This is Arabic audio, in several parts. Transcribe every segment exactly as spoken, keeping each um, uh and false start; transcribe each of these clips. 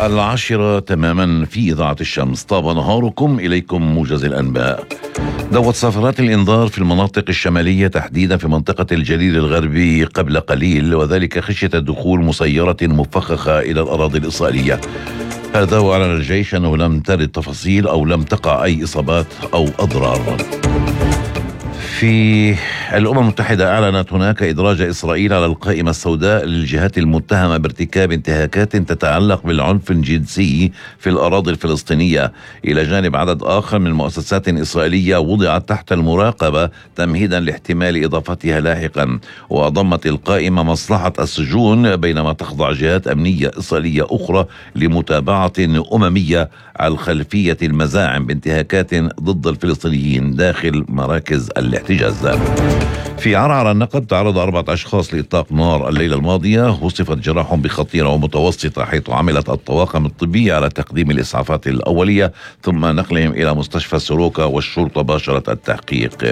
العاشرة تماما في إذاعة الشمس. طاب نهاركم، إليكم موجز الأنباء. دوت صافرات الإنذار في المناطق الشمالية تحديدا في منطقة الجليل الغربي قبل قليل، وذلك خشية دخول مسيرة مفخخة إلى الأراضي الإسرائيلية. هذا وأعلن الجيش أنه لم ترد تفاصيل أو لم تقع أي إصابات أو أضرار. في الأمم المتحدة أعلنت هناك إدراج إسرائيل على القائمة السوداء للجهات المتهمة بارتكاب انتهاكات تتعلق بالعنف الجنسي في الأراضي الفلسطينية، إلى جانب عدد آخر من مؤسسات إسرائيلية وضعت تحت المراقبة تمهيدا لاحتمال إضافتها لاحقا. وضمت القائمة مصلحة السجون، بينما تخضع جهات أمنية إسرائيلية أخرى لمتابعة أممية على خلفية المزاعم بانتهاكات ضد الفلسطينيين داخل مراكز الاحتجاز. في عرعر النقب تعرض أربعة أشخاص لإطلاق نار الليلة الماضية، وصفت جراحهم بخطيرة ومتوسطة، حيث عملت الطواقم الطبية على تقديم الإسعافات الأولية ثم نقلهم إلى مستشفى سوروكا، والشرطة باشرت التحقيق.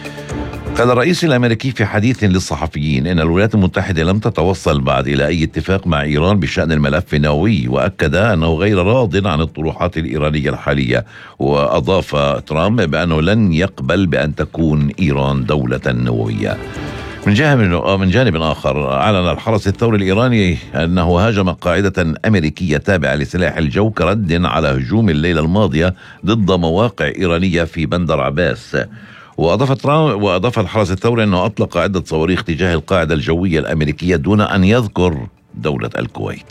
قال الرئيس الأمريكي في حديث للصحفيين إن الولايات المتحدة لم تتوصل بعد إلى أي اتفاق مع إيران بشأن الملف النووي، وأكد أنه غير راض عن الطروحات الإيرانية الحالية. وأضاف ترامب بأنه لن يقبل بأن تكون إيران دولة نووية. من جانب من جانب آخر، أعلن الحرس الثوري الإيراني أنه هاجم قاعدة أمريكية تابعة لسلاح الجو كرد على هجوم الليلة الماضية ضد مواقع إيرانية في بندر عباس. وأضاف ترامب وأضاف الحرس الثوري أنه أطلق عدة صواريخ تجاه القاعدة الجوية الأمريكية دون أن يذكر دولة الكويت.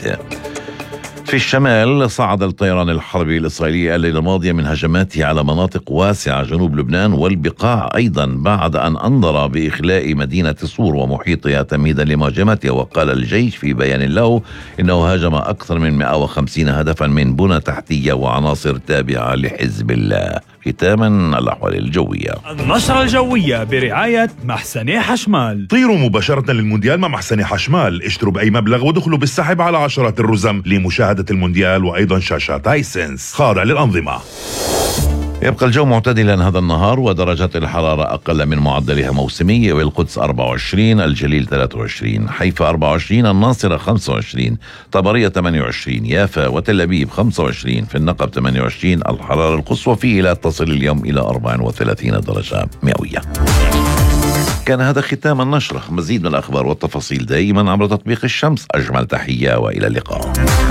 في الشمال، صعد الطيران الحربي الإسرائيلي الليلة الماضية من هجماته على مناطق واسعة جنوب لبنان والبقاع أيضا، بعد أن أنظر بإخلاء مدينة صور ومحيطها تمهيدا لمهاجمتها. وقال الجيش في بيان له إنه هاجم أكثر من مئة وخمسين هدفا من بنى تحتية وعناصر تابعة لحزب الله. ختاما الأحوال الجوية. النشرة الجوية برعاية محسني حشمال. طيروا مباشرة للمونديال مع محسني حشمال، اشتروا بأي مبلغ ودخلوا بالسحب على عشرات الرزم لمشاهدة المونديال، وأيضا شاشات هايسنس خاضع للأنظمة. يبقى الجو معتدلا هذا النهار، ودرجات الحرارة أقل من معدلها موسمية، والقدس أربعة وعشرين، الجليل ثلاثة وعشرين، حيفا أربعة وعشرين، الناصرة خمسة وعشرين، طبرية ثمانية وعشرين، يافا وتل أبيب خمسة وعشرين، في النقب ثمانية وعشرين. الحرارة القصوى فيه لا تصل اليوم إلى أربعة وثلاثين درجة مئوية. كان هذا ختام النشرة. مزيد من الأخبار والتفاصيل دائما عبر تطبيق الشمس. أجمل تحية وإلى اللقاء.